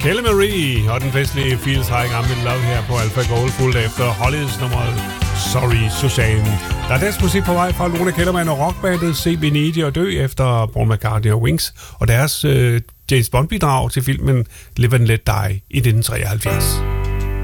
Kelly Marie og den festlige Feels High I'm in Love her på Alpha Gold, fuldt efter Hollies nummeret Sorry Suzanne. Der er dansk musik på vej fra Lone Kellermann og rockbandet CB Needy og dø efter Paul McCartney og Wings og deres James Bond bidrag til filmen Live and Let Die i 1973.